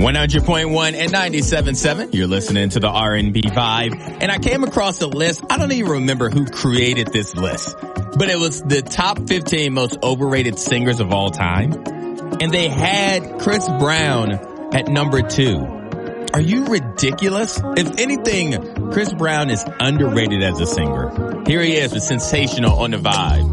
100.1 and 97.7. You're listening to the R&B Vibe. And I came across a list. I don't even remember who created this list, but it was the top 15 most overrated singers of all time. And they had Chris Brown at number 2. Are you ridiculous? If anything, Chris Brown is underrated as a singer. Here he is with Sensational on the Vibe.